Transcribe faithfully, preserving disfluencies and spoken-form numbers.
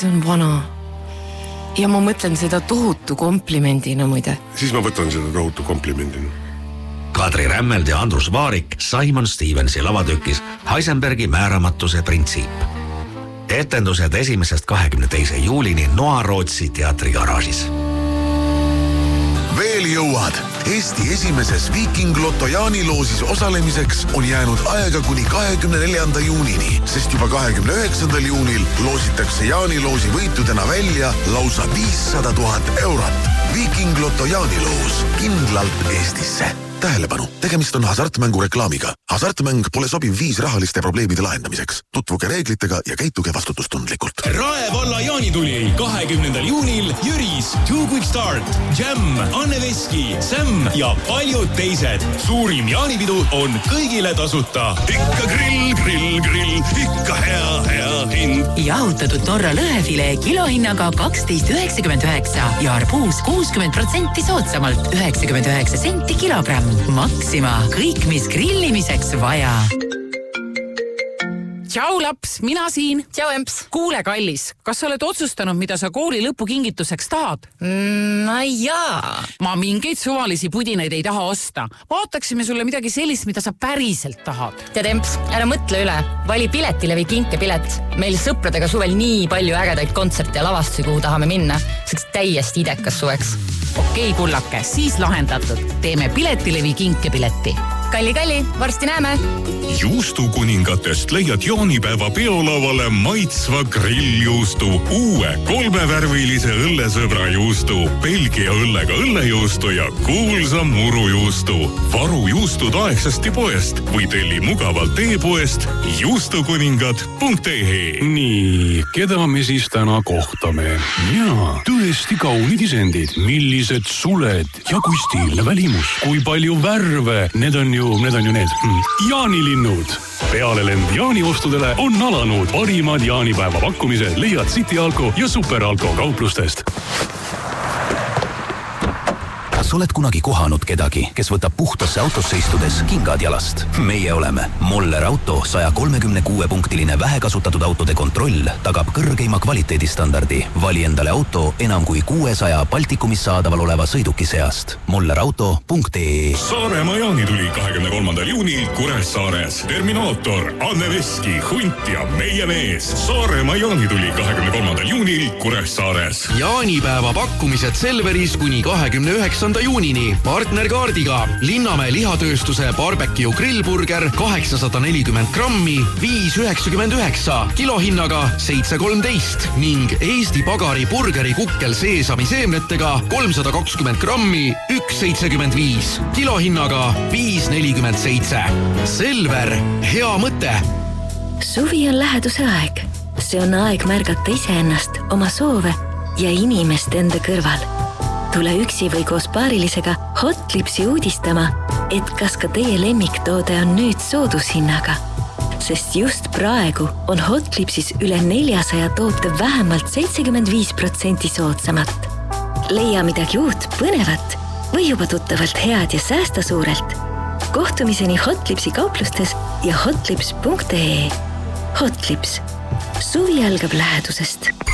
see on vana. Ja ma mõtlen seda tohutu komplimendina muide. Siis ma võtan seda tohutu komplimendina. Kadri Rämmeld ja Andrus Vaarik Simon Stevensi lavatükis Heisenbergi määramatuse printsiip. Etendused esimesest kahekümne teise juulini Noa Rootsi teatri garaažis. Veel jõuad. Eesti esimeses Viking Lotto jaaniloosis osalemiseks on jäänud aega kuni kahekümne neljanda juunini, sest juba kahekümne üheksandal juunil loositakse jaaniloosi võitudena välja lausa viissada tuhat eurot. Viking Lotto jaaniloos kindlalt Eestisse. Tähelepanu, tegemist on hasartmängu reklaamiga. Hasartmäng pole sobiv viis rahaliste probleemide lahendamiseks. Tutvuge reeglitega ja käituge vastutustundlikult. Rae valla jaanituli kahekümnendal juunil Jüris, Two Quick Start, Jam, Anne Veski, Sam ja paljud teised. Suurim jaanipidu on kõigile tasuta. Ikka grill, grill, grill, ikka hea, hea hind. Jahutatud Norra lõhefilee kilohinnaga kaksteist üheksakümmend üheksa ja arbuus kuuskümmend protsenti soodsamalt üheksakümmend üheksa senti kilogramm. Maxima, kõik mis grillimiseks vaja. Tšau laps, mina siin. Tšau emps. Kuule kallis, kas sa oled otsustanud, mida sa kooli lõpukingituseks tahad? Mm, no jaa. Ma mingeid suvalisi pudinaid ei taha osta. Vaataksime sulle midagi sellist, mida sa päriselt tahad. Tead emps, ära mõtle üle. Vali Piletilevi kinkepilet. Meil sõpradega suvel nii palju ägedaid kontserte ja lavastusi, kuhu tahame minna. Seks täiesti idekas suveks. Okei, kullake, siis lahendatud. Teeme Piletilevi kinkepileti. Kalli, kalli, varsti näeme. Juustukuningatest leiad jaanipäeva peolavale maitsva grilljuustu, uue kolmevärvilise õllesõbra juustu, Belgia õllega õllejuustu ja kuulsa murujuustu. Varu juustud aegsasti poest või telli mugavalt e-poest juustukuningad punkt ee. Nii, keda me siis täna kohtame? Jaa, tõesti kaunid isendid, millised suled ja kui stiilne välimus, kui palju värve, need on ju Need on ju need jaanilinnud. Peale lend jaaniostudele on alanud parimad jaanipäeva pakkumised leiad City Alko ja Super Alko kauplustest. Kas oled kunagi kohanud kedagi, kes võtab puhtasse autosse istudes kingad jalast? Meie oleme. Moller Auto saja kolmekümne kuue punktiline vähekasutatud autode kontroll tagab kõrgeima kvaliteedistandardi. Vali endale auto enam kui kuuesaja Baltikumis saadaval oleva sõiduki seast. moller auto punkt ee. Saaremaa jaanituli kahekümne kolmandal juunil Kuressaares. Terminaator, Anne Veski, Hunt ja meie mees. Saaremaa jaanituli kahekümne kolmandal juunil Kuressaares. Jaanipäeva pakkumised Selveris kuni kahekümne üheksanda juunini. Partnerkaardiga Linnamäe lihatööstuse barbecue grillburger kaheksasada nelikümmend grammi, viis üheksakümmend üheksa, kilohinnaga seitse kolmteist ning Eesti Pagari burgeri kukkel seesami seemnetega kolmsada kakskümmend grammi, üks seitsekümmend viis, kilohinnaga viis nelikümmend seitse. Selver, hea mõte! Suvi on läheduse aeg. See on aeg märgata iseennast, oma soove ja inimest enda kõrval. Tule üksi või koos paarilisega Hotlipsi uudistama, et kas ka teie lemmiktoode on nüüd soodushinnaga. Sest just praegu on Hotlipsis üle neljasaja toote vähemalt seitsekümmend viis protsenti soodsamat. Leia midagi uut, põnevat või juba tuttavalt head ja säästa suurelt. Kohtumiseni Hotlipsi kauplustes ja hotlips punkt ee. Hotlips. Suvi algab lähedusest.